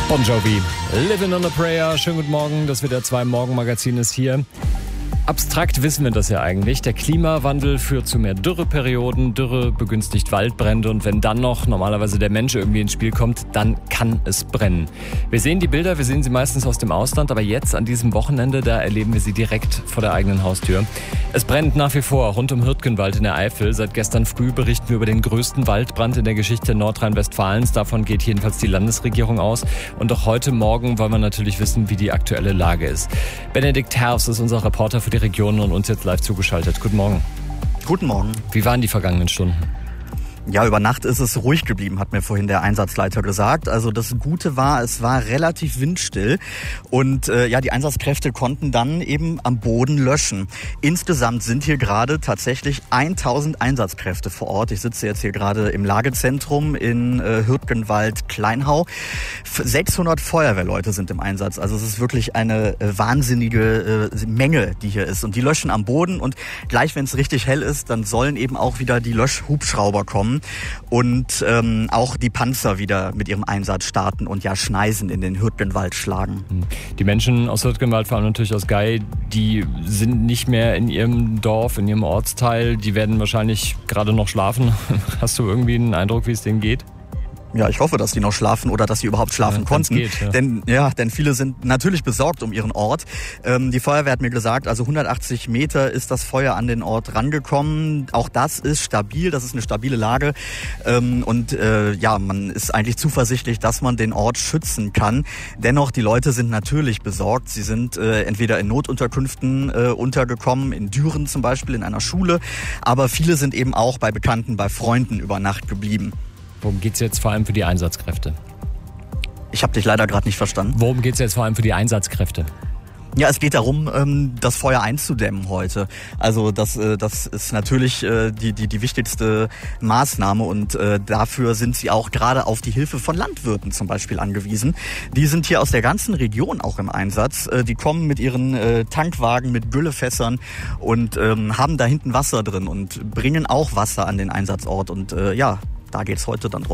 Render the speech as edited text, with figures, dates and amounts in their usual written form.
Bon Jovi, Living on a Prayer. Schönen guten Morgen, das WDR 2 Morgenmagazin ist hier. Abstrakt wissen wir das ja eigentlich. Der Klimawandel führt zu mehr Dürreperioden. Dürre begünstigt Waldbrände. Und wenn dann noch normalerweise der Mensch irgendwie ins Spiel kommt, dann kann es brennen. Wir sehen die Bilder, wir sehen sie meistens aus dem Ausland. Aber jetzt an diesem Wochenende, da erleben wir sie direkt vor der eigenen Haustür. Es brennt nach wie vor rund um Hürtgenwald in der Eifel. Seit gestern früh berichten wir über den größten Waldbrand in der Geschichte Nordrhein-Westfalens. Davon geht jedenfalls die Landesregierung aus. Und auch heute Morgen wollen wir natürlich wissen, wie die aktuelle Lage ist. Benedikt Herfs ist unser Reporter für die Region und uns jetzt live zugeschaltet. Guten Morgen. Guten Morgen. Wie waren die vergangenen Stunden? Ja, über Nacht ist es ruhig geblieben, hat mir vorhin der Einsatzleiter gesagt. Also das Gute war, es war relativ windstill und die Einsatzkräfte konnten dann eben am Boden löschen. Insgesamt sind hier gerade tatsächlich 1000 Einsatzkräfte vor Ort. Ich sitze jetzt hier gerade im Lagezentrum in Hürtgenwald-Kleinhau. 600 Feuerwehrleute sind im Einsatz. Also es ist wirklich eine wahnsinnige Menge, die hier ist. Und die löschen am Boden und gleich, wenn es richtig hell ist, dann sollen eben auch wieder die Löschhubschrauber kommen und auch die Panzer wieder mit ihrem Einsatz starten und ja Schneisen in den Hürtgenwald schlagen. Die Menschen aus Hürtgenwald, vor allem natürlich aus Gay, die sind nicht mehr in ihrem Dorf, in ihrem Ortsteil. Die werden wahrscheinlich gerade noch schlafen. Hast du irgendwie einen Eindruck, wie es denen geht? Ja, ich hoffe, dass die noch schlafen oder dass sie überhaupt schlafen konnten. Geht, ja. Denn viele sind natürlich besorgt um ihren Ort. Die Feuerwehr hat mir gesagt, also 180 Meter ist das Feuer an den Ort rangekommen. Auch das ist stabil, das ist eine stabile Lage. Man ist eigentlich zuversichtlich, dass man den Ort schützen kann. Dennoch, die Leute sind natürlich besorgt. Sie sind entweder in Notunterkünften untergekommen, in Düren zum Beispiel, in einer Schule. Aber viele sind eben auch bei Bekannten, bei Freunden über Nacht geblieben. Worum geht es jetzt vor allem für die Einsatzkräfte? Ich habe dich leider gerade nicht verstanden. Worum geht es jetzt vor allem für die Einsatzkräfte? Ja, es geht darum, das Feuer einzudämmen heute. Also das ist natürlich die wichtigste Maßnahme und dafür sind sie auch gerade auf die Hilfe von Landwirten zum Beispiel angewiesen. Die sind hier aus der ganzen Region auch im Einsatz. Die kommen mit ihren Tankwagen, mit Güllefässern und haben da hinten Wasser drin und bringen auch Wasser an den Einsatzort und da geht's heute dann drum.